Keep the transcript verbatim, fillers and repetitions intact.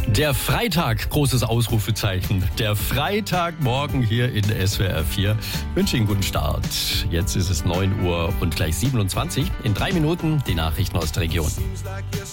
Der Freitag, großes Ausrufezeichen. Der Freitagmorgen hier in S W R vier. Ich wünsche Ihnen guten Start. Jetzt ist es neun Uhr und gleich siebenundzwanzig. In drei Minuten die Nachrichten aus der Region.